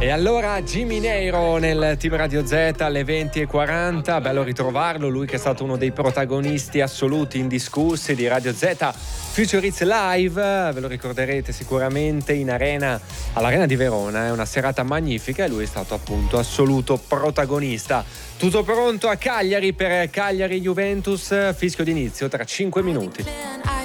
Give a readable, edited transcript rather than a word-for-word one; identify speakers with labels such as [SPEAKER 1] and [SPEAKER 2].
[SPEAKER 1] E allora Jimmy Neiro nel Team Radio Z alle 20:40, bello ritrovarlo, lui che è stato uno dei protagonisti assoluti, indiscussi di Radio Z Future Hits Live, ve lo ricorderete sicuramente in arena, all'Arena di Verona, è una serata magnifica e lui è stato appunto assoluto protagonista. Tutto pronto a Cagliari per Cagliari Juventus, fischio d'inizio tra 5 minuti.